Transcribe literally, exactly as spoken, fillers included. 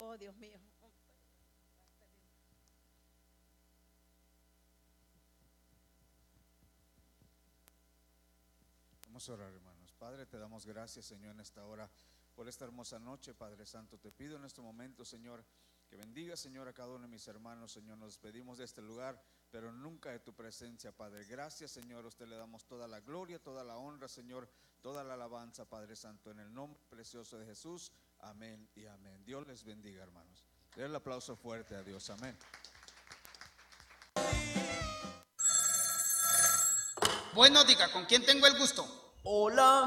Oh, Dios mío. Vamos a orar, hermanos. Padre, te damos gracias, Señor, en esta hora por esta hermosa noche, Padre Santo. Te pido en este momento, Señor, que bendiga, Señor, a cada uno de mis hermanos, Señor. Nos despedimos de este lugar, pero nunca de tu presencia, Padre. Gracias, Señor. A usted le damos toda la gloria, toda la honra, Señor, toda la alabanza, Padre Santo, en el nombre precioso de Jesús. Amén y amén. Dios les bendiga, hermanos. Den el aplauso fuerte a Dios. Amén. Bueno, diga, ¿con quién tengo el gusto? Hola.